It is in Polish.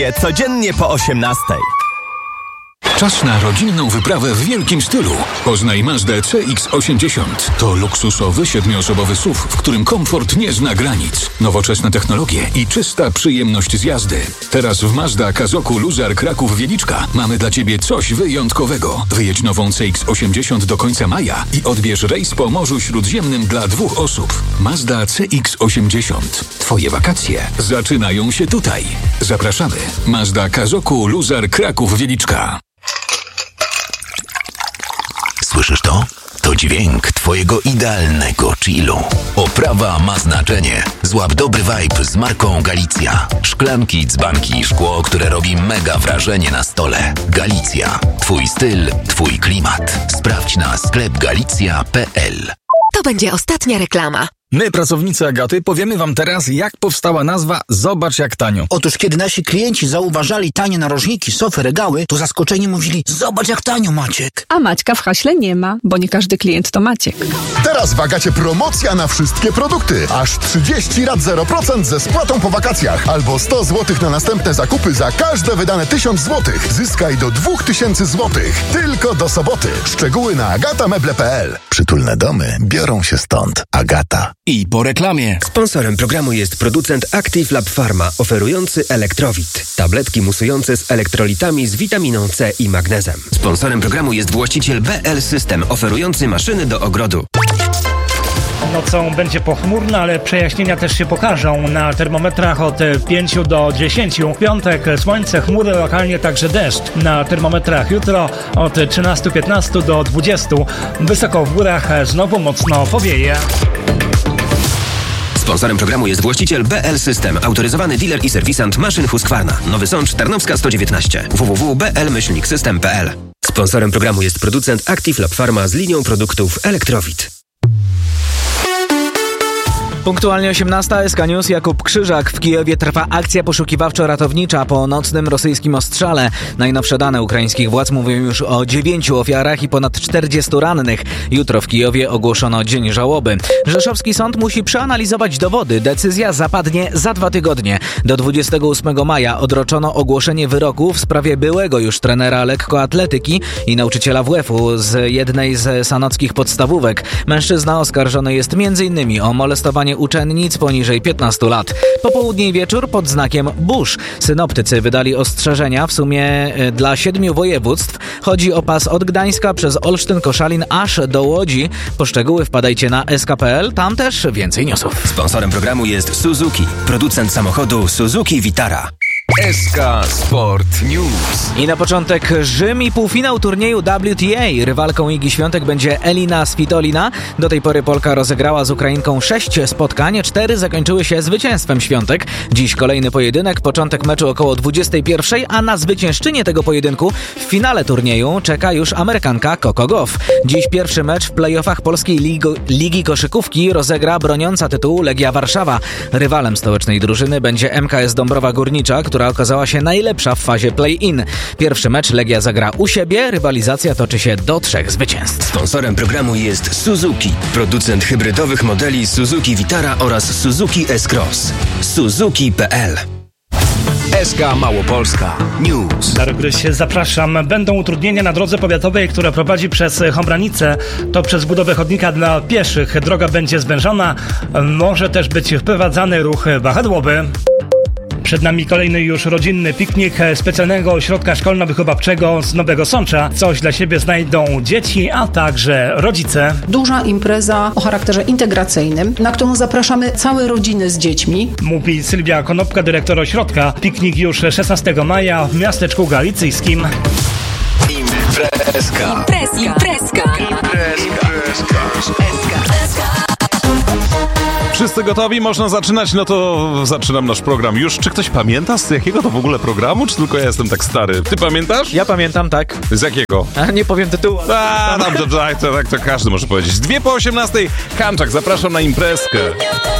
Codziennie po 18:00. Czas na rodzinną wyprawę w wielkim stylu. Poznaj Mazdę CX-80. To luksusowy, 7-osobowy SUV, w którym komfort nie zna granic. Nowoczesne technologie i czysta przyjemność z jazdy. Teraz w Mazda Kazoku Luzar Kraków-Wieliczka mamy dla Ciebie coś wyjątkowego. Wyjedź nową CX-80 do końca maja i odbierz rejs po Morzu Śródziemnym dla 2 osób. Mazda CX-80. Twoje wakacje zaczynają się tutaj. Zapraszamy. Mazda Kazoku Luzar Kraków-Wieliczka. Słyszysz to? To dźwięk twojego idealnego chillu. Oprawa ma znaczenie. Złap dobry vibe z marką Galicja. Szklanki, dzbanki i szkło, które robi mega wrażenie na stole. Galicja. Twój styl, twój klimat. Sprawdź na sklepgalicja.pl. To będzie ostatnia reklama. My, pracownicy Agaty, powiemy wam teraz, jak powstała nazwa Zobacz jak tanio. Otóż kiedy nasi klienci zauważali tanie narożniki, sofy, regały, to zaskoczeni mówili: zobacz jak tanio, Maciek. A Maćka w haśle nie ma, bo nie każdy klient to Maciek. Teraz w Agacie promocja na wszystkie produkty. Aż 30 rat 0% ze spłatą po wakacjach. Albo 100 zł na następne zakupy za każde wydane 1000 zł. Zyskaj do 2000 zł. Tylko do soboty. Szczegóły na agatameble.pl. Przytulne domy biorą się stąd. Agata. I po reklamie. Sponsorem programu jest producent Active Lab Pharma, oferujący Elektrowit. Tabletki musujące z elektrolitami z witaminą C i magnezem. Sponsorem programu jest właściciel BL System, oferujący maszyny do ogrodu. Nocą będzie pochmurno, ale przejaśnienia też się pokażą. Na termometrach od 5 do 10. W piątek słońce, chmury, lokalnie także deszcz. Na termometrach jutro od 13-15 do 20. Wysoko w górach znowu mocno powieje. Sponsorem programu jest właściciel BL System, autoryzowany dealer i serwisant maszyn Husqvarna. Nowy Sącz, Tarnowska 119. www.bl-system.pl. Sponsorem programu jest producent Active Lab Pharma z linią produktów Elektrowit. Punktualnie 18. SK News. Jakub Krzyżak. W Kijowie trwa akcja poszukiwawczo-ratownicza po nocnym rosyjskim ostrzale. Najnowsze dane ukraińskich władz mówią już o 9 ofiarach i ponad 40 rannych. Jutro w Kijowie ogłoszono dzień żałoby. Rzeszowski sąd musi przeanalizować dowody. Decyzja zapadnie za 2 tygodnie. Do 28 maja odroczono ogłoszenie wyroku w sprawie byłego już trenera lekkoatletyki i nauczyciela WF-u z jednej z sanockich podstawówek. Mężczyzna oskarżony jest m.in. o molestowanie uczennic poniżej 15 lat. Popołudnie i wieczór pod znakiem burz. Synoptycy wydali ostrzeżenia w sumie dla 7 województw. Chodzi o pas od Gdańska przez Olsztyn, Koszalin aż do Łodzi. Po szczegóły wpadajcie na sk.pl, tam też więcej newsów. Sponsorem programu jest Suzuki, producent samochodu Suzuki Vitara. SK Sport News. I na początek Rzym i półfinał turnieju WTA. Rywalką Igi Świątek będzie Elina Svitolina. Do tej pory Polka rozegrała z Ukrainką 6 spotkań, 4 zakończyły się zwycięstwem Świątek. Dziś kolejny pojedynek, początek meczu około 21, a na zwyciężczynię tego pojedynku w finale turnieju czeka już Amerykanka Coco Gauff. Dziś pierwszy mecz w playoffach Polskiej Ligi Koszykówki rozegra broniąca tytułu Legia Warszawa. Rywalem stołecznej drużyny będzie MKS Dąbrowa Górnicza, która okazała się najlepsza w fazie play-in. Pierwszy mecz Legia zagra u siebie, rywalizacja toczy się do 3 zwycięstw. Sponsorem programu jest Suzuki, producent hybrydowych modeli Suzuki Vitara oraz Suzuki S-Cross. Suzuki.pl. SK Małopolska News. Na Rogrysie zapraszam. Będą utrudnienia na drodze powiatowej, która prowadzi przez Chombranicę. To przez budowę chodnika dla pieszych. Droga będzie zwężona. Może też być wprowadzany ruch wahadłowy. Przed nami kolejny już rodzinny piknik specjalnego ośrodka szkolno-wychowawczego z Nowego Sącza. Coś dla siebie znajdą dzieci, a także rodzice. Duża impreza o charakterze integracyjnym, na którą zapraszamy całe rodziny z dziećmi. Mówi Sylwia Konopka, dyrektor ośrodka. Piknik już 16 maja w miasteczku galicyjskim. Imprezka. Wszyscy gotowi? Można zaczynać? No to zaczynam nasz program już. Czy ktoś pamięta z jakiego to w ogóle programu? Czy tylko ja jestem tak stary? Ty pamiętasz? Ja pamiętam, tak. Z jakiego? A nie powiem tytułu. Dobrze, tak to każdy może powiedzieć. 2 po 18. Kamczak, zapraszam na imprezkę.